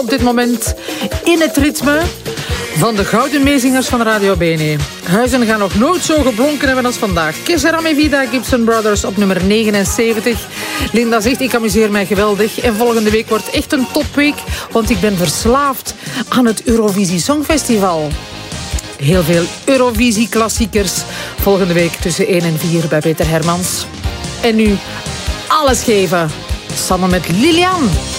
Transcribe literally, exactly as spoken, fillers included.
op dit moment in het ritme van de gouden meezingers van Radio Bene. Huizen gaan nog nooit zo geblonken hebben als vandaag. Que sera mi vida, Gibson Brothers op nummer negenenzeventig. Linda zegt, ik amuseer mij geweldig. En volgende week wordt echt een topweek, want ik ben verslaafd aan het Eurovisie Songfestival. Heel veel Eurovisie-klassiekers volgende week tussen één en vier bij Peter Hermans. En nu alles geven, samen met Lilian.